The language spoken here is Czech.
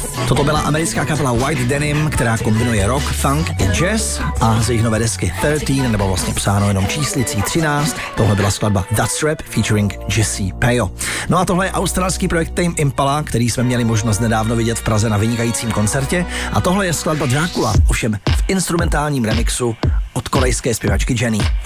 Toto byla americká kapela White Denim, která kombinuje rock, funk i jazz a z jejich nové desky 13, nebo vlastně psáno jenom číslicí 13, tohle byla skladba That's Rap featuring Jesse Peyo. No a tohle je australský projekt Tame Impala, který jsme měli možnost nedávno vidět v Praze na vynikajícím koncertě, a tohle je skladba Dracula, ovšem v instrumentálním remixu od korejské zpěvačky Jenny.